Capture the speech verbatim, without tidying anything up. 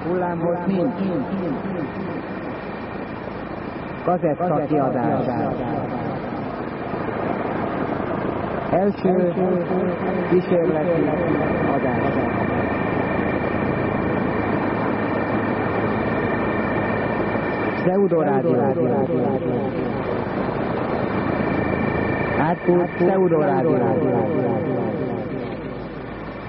Hullámholt nincs. Kazetta kiadás. Első kísérleti adás. Pseudorádió. Átfut pseudorádió.